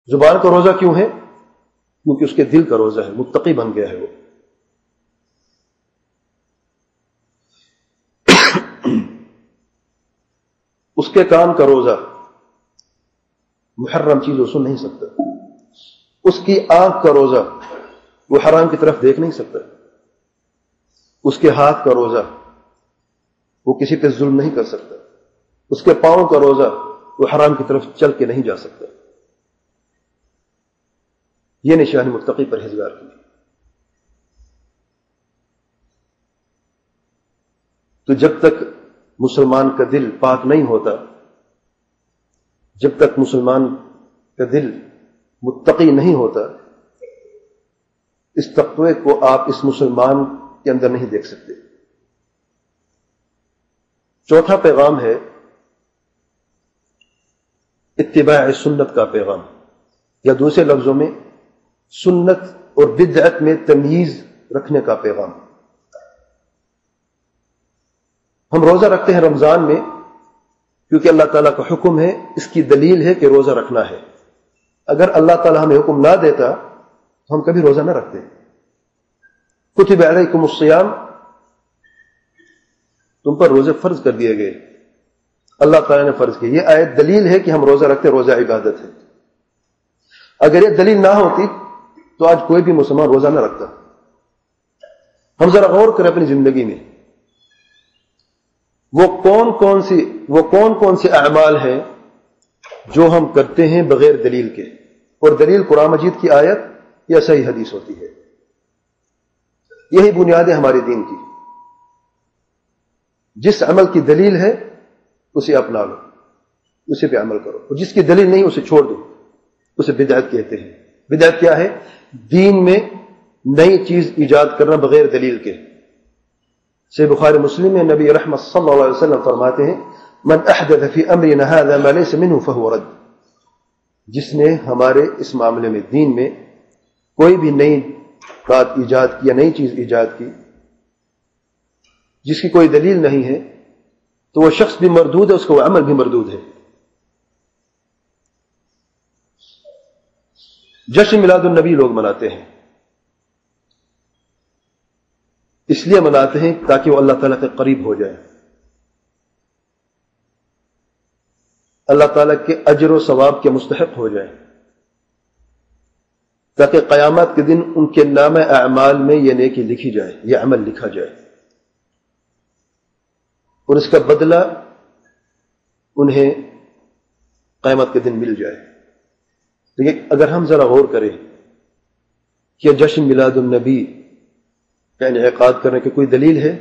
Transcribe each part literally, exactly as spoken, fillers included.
زبان کا روزہ کیوں ہے؟ کیونکہ اس کے دل کا روزہ ہے، متقی بن گیا ہے وہ. اس کے کان کا روزہ، محرم چیز وہ سن نہیں سکتا. اس کی آنکھ کا روزہ، وہ حرام کی طرف دیکھ نہیں سکتا. اس کے ہاتھ کا روزہ، وہ کسی پہ ظلم نہیں کر سکتا. اس کے پاؤں کا روزہ، وہ حرام کی طرف چل کے نہیں جا سکتا. یہ نشانی متقی پرہیزگار کی. تو جب تک مسلمان کا دل پاک نہیں ہوتا، جب تک مسلمان کا دل متقی نہیں ہوتا، اس تقوی کو آپ اس مسلمان کے اندر نہیں دیکھ سکتے. چوتھا پیغام ہے اتباع سنت کا پیغام، یا دوسرے لفظوں میں سنت اور بدعت میں تمییز رکھنے کا پیغام. ہم روزہ رکھتے ہیں رمضان میں کیونکہ اللہ تعالیٰ کا حکم ہے، اس کی دلیل ہے کہ روزہ رکھنا ہے. اگر اللہ تعالیٰ ہمیں حکم نہ دیتا تو ہم کبھی روزہ نہ رکھتے. کتب علیکم الصیام، تم پر روزے فرض کر دیے گئے، اللہ تعالیٰ نے فرض کیا. یہ آیت دلیل ہے کہ ہم روزہ رکھتے، روزہ عبادت ہے. اگر یہ دلیل نہ ہوتی تو آج کوئی بھی مسلمان روزہ نہ رکھتا. ہم ذرا غور کریں اپنی زندگی میں، وہ کون کون سی وہ کون کون سے اعمال ہیں جو ہم کرتے ہیں بغیر دلیل کے، اور دلیل قرآن مجید کی آیت یا صحیح حدیث ہوتی ہے. یہی بنیاد ہے ہمارے دین کی. جس عمل کی دلیل ہے اسے اپنا لو، اسے پہ عمل کرو، اور جس کی دلیل نہیں اسے چھوڑ دو. اسے بدعت کہتے ہیں. بدعت کیا ہے؟ دین میں نئی چیز ایجاد کرنا بغیر دلیل کے. صحیح بخاری مسلم میں نبی رحمت صلی اللہ علیہ وسلم فرماتے ہیں من احدث فی امرنا هذا ما ليس منه فهو رد. جس نے ہمارے اس معاملے میں، دین میں کوئی بھی نئی بات ایجاد کی یا نئی چیز ایجاد کی جس کی کوئی دلیل نہیں ہے، تو وہ شخص بھی مردود ہے، اس کا وہ عمل بھی مردود ہے. جشن میلاد النبی لوگ مناتے ہیں، اس لیے مناتے ہیں تاکہ وہ اللہ تعالیٰ کے قریب ہو جائے، اللہ تعالیٰ کے اجر و ثواب کے مستحق ہو جائے، تاکہ قیامت کے دن ان کے نام اعمال میں یہ نیکی لکھی جائے، یہ عمل لکھا جائے، اور اس کا بدلہ انہیں قیامت کے دن مل جائے. لیکن اگر ہم ذرا غور کریں کہ جشن میلاد النبی کا انعقاد کرنے کی کوئی دلیل ہے؟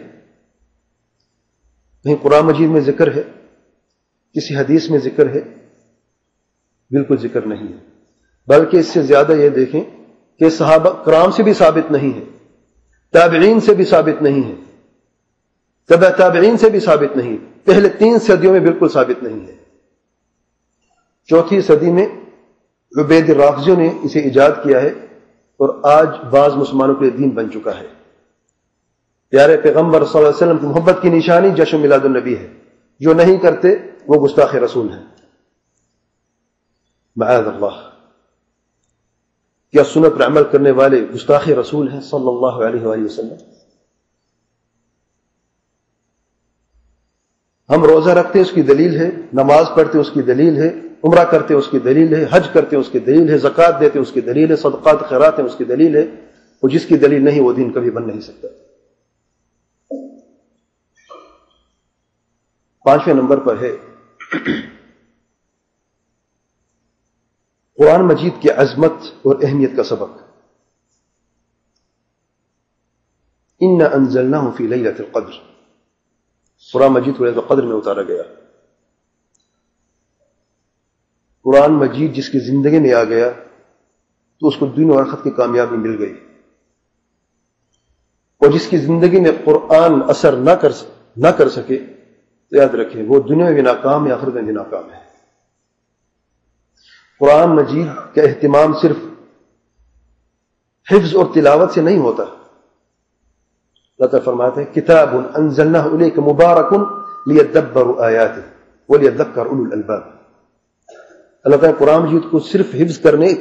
کہیں قرآن مجید میں ذکر ہے؟ کسی حدیث میں ذکر ہے؟ بالکل ذکر نہیں ہے. بلکہ اس سے زیادہ یہ دیکھیں کہ صحابہ کرام سے بھی ثابت نہیں ہے، تابعین سے بھی ثابت نہیں ہے، تبع تابعین سے بھی ثابت نہیں، پہلے تین صدیوں میں بالکل ثابت نہیں ہے. چوتھی صدی میں عبید الرافضیوں نے اسے ایجاد کیا ہے، اور آج بعض مسلمانوں کے دین بن چکا ہے. پیارے پیغمبر صلی اللہ علیہ وسلم کی محبت کی نشانی جشن میلاد النبی ہے. جو نہیں کرتے وہ گستاخ رسول ہیں. معاذ اللہ، کیا سنت پر عمل کرنے والے گستاخ رسول ہیں صلی اللہ علیہ وآلہ وسلم؟ ہم روزہ رکھتے ہیں، اس کی دلیل ہے. نماز پڑھتے ہیں، اس کی دلیل ہے. عمرہ کرتے ہیں، اس کی دلیل ہے. حج کرتے ہیں، اس کی دلیل ہے. زکوٰۃ دیتے ہیں، اس کی دلیل ہے. صدقات خیرات ہیں، اس کی دلیل ہے. اور جس کی دلیل نہیں وہ دین کبھی بن نہیں سکتا. پانچویں نمبر پر ہے قرآن مجید کی عظمت اور اہمیت کا سبق. انا انزلناہ فی لیلۃ القدر، قرآن مجید کو لیلۃ القدر میں اتارا گیا. قرآن مجید جس کی زندگی میں آ گیا تو اس کو دین و آخرت کی کامیابی مل گئی، اور جس کی زندگی میں قرآن اثر نہ کر نہ کر سکے تو یاد رکھیں وہ دنیا میں بھی ناکام ہے، آخرت میں بھی ناکام ہے. قرآن مجید کا اہتمام صرف حفظ اور تلاوت سے نہیں ہوتا. اللہ تعالیٰ فرماتے ہیں کتاب انزلناہ الیک مبارک لیدبروا آیاتہ ولیذکر اولو الالباب. اللہ تعالیٰ قرآن مجید کو صرف حفظ کرنے